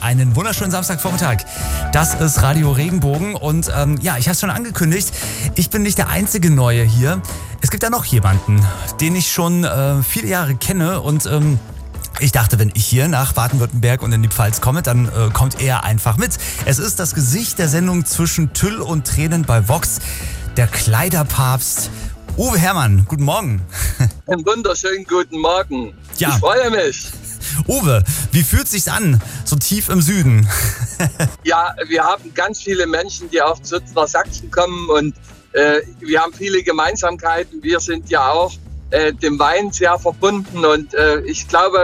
einen wunderschönen Samstagvormittag. Das ist Radio Regenbogen und ich habe es schon angekündigt, ich bin nicht der einzige Neue hier. Es gibt da noch jemanden, den ich schon viele Jahre kenne und ich dachte, wenn ich hier nach Baden-Württemberg und in die Pfalz komme, dann kommt er einfach mit. Es ist das Gesicht der Sendung Zwischen Tüll und Tränen bei Vox, der Kleiderpapst Uwe Herrmann. Guten Morgen. Einen wunderschönen guten Morgen. Ja. Ich freue mich. Uwe, wie fühlt sich's an, so tief im Süden? Ja, wir haben ganz viele Menschen, die auch nach Sachsen kommen und wir haben viele Gemeinsamkeiten. Wir sind ja auch dem Wein sehr verbunden und ich glaube,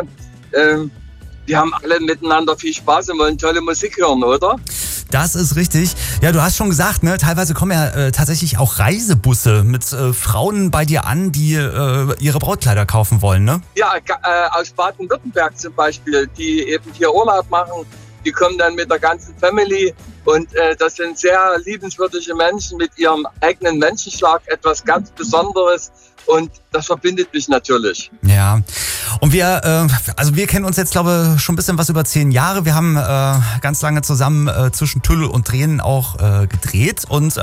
wir haben alle miteinander viel Spaß und wollen tolle Musik hören, oder? Das ist richtig. Ja, du hast schon gesagt, ne, teilweise kommen ja tatsächlich auch Reisebusse mit Frauen bei dir an, die ihre Brautkleider kaufen wollen, ne? Ja, aus Baden-Württemberg zum Beispiel, die eben hier Urlaub machen, die kommen dann mit der ganzen Family und das sind sehr liebenswürdige Menschen mit ihrem eigenen Menschenschlag, etwas ganz Besonderes und das verbindet mich natürlich. Ja, und wir kennen uns jetzt, glaube ich, schon ein bisschen was über 10 Jahre. Wir haben ganz lange zusammen Zwischen Tüll und Tränen auch gedreht und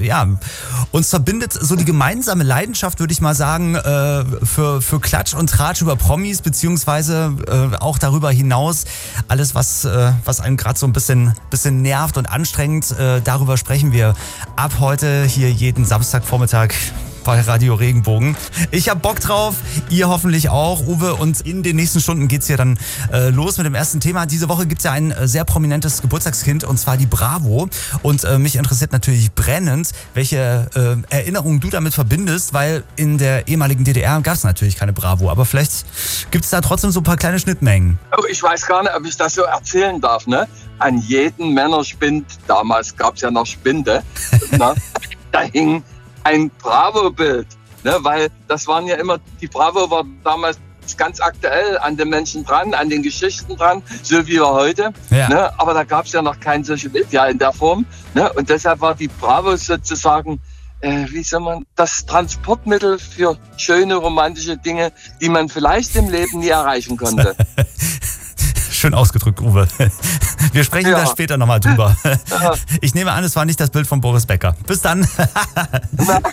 uns verbindet so die gemeinsame Leidenschaft, würde ich mal sagen, für Klatsch und Tratsch über Promis, beziehungsweise auch darüber hinaus alles, was einen gerade so ein bisschen nervt und anstrengend. Darüber sprechen wir ab heute hier jeden Samstagvormittag bei Radio Regenbogen. Ich habe Bock drauf, ihr hoffentlich auch, Uwe, und in den nächsten Stunden geht's hier dann los mit dem ersten Thema. Diese Woche gibt's ja ein sehr prominentes Geburtstagskind und zwar die Bravo und mich interessiert natürlich brennend, welche Erinnerungen du damit verbindest, weil in der ehemaligen DDR gab's natürlich keine Bravo, aber vielleicht gibt's da trotzdem so ein paar kleine Schnittmengen. Oh, ich weiß gar nicht, ob ich das so erzählen darf, ne? An jedem Männerspind, damals gab's ja noch Spinde, ne? Da hing ein Bravo-Bild, ne, weil das waren ja immer, die Bravo war damals ganz aktuell an den Menschen dran, an den Geschichten dran, so wie wir heute. Ja. Ne, aber da gab es ja noch kein Social Media in der Form. Ne, und deshalb war die Bravo sozusagen, das Transportmittel für schöne romantische Dinge, die man vielleicht im Leben nie erreichen konnte. Schön ausgedrückt, Uwe. Wir sprechen da später nochmal drüber. Ich nehme an, es war nicht das Bild von Boris Becker. Bis dann.